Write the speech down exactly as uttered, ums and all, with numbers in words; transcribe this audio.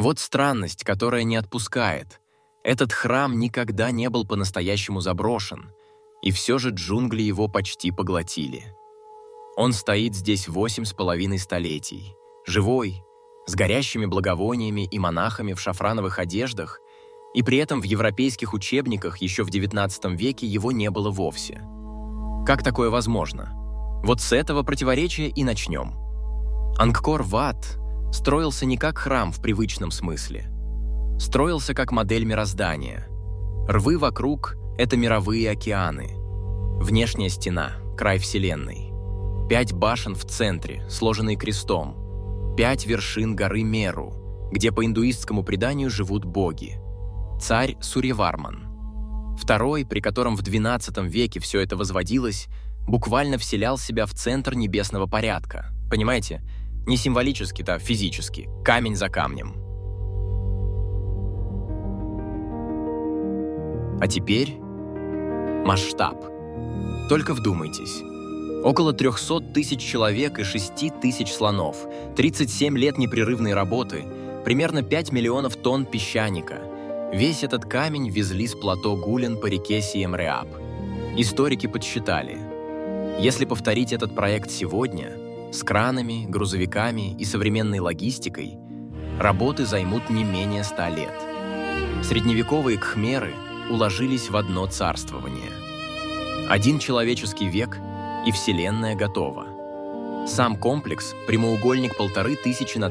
Вот странность, которая не отпускает. Этот храм никогда не был по-настоящему заброшен, и все же джунгли его почти поглотили. Он стоит здесь восемь с половиной столетий, живой, с горящими благовониями и монахами в шафрановых одеждах, и при этом в европейских учебниках еще в девятнадцатом веке его не было вовсе. Как такое возможно? Вот с этого противоречия и начнем. Ангкор-Ват строился не как храм в привычном смысле. Строился как модель мироздания. Рвы вокруг — это мировые океаны. Внешняя стена — край Вселенной. Пять башен в центре, сложенные крестом. Пять вершин горы Меру, где по индуистскому преданию живут боги. Царь Сурьяварман. Второй, при котором в двенадцатом веке все это возводилось, буквально вселял себя в центр небесного порядка. Понимаете? Не символически-то, а физически. Камень за камнем. А теперь масштаб. Только вдумайтесь. Около трехсот тысяч человек и шести тысяч слонов, тридцать семь лет непрерывной работы, примерно пять миллионов тонн песчаника. Весь этот камень везли с плато Гулен по реке Сием-Реап. Историки подсчитали. Если повторить этот проект сегодня, с кранами, грузовиками и современной логистикой, работы займут не менее ста лет. Средневековые кхмеры уложились в одно царствование. Один человеческий век, и Вселенная готова. Сам комплекс – прямоугольник полторы тысячи на